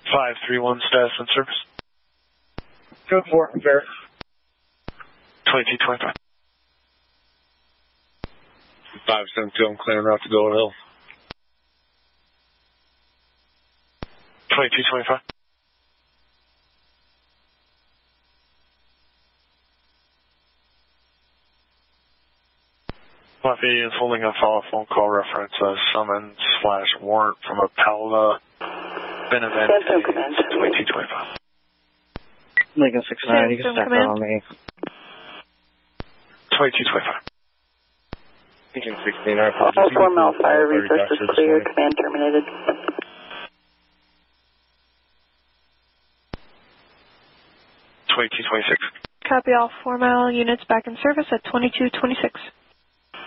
531 status and service. Code 4, Barrett. 2225. 572, I'm clearing route to Gold Hill. 2225. Lafayette is holding a follow phone call reference summons / warrant from a Paola Benevent 2225. Lincoln 69, you can stack that on me. 2225. Lincoln 16, I apologize. All 4 mile fire resource is clear, command terminated. 2226. Copy all 4 mile units back in service at 2226.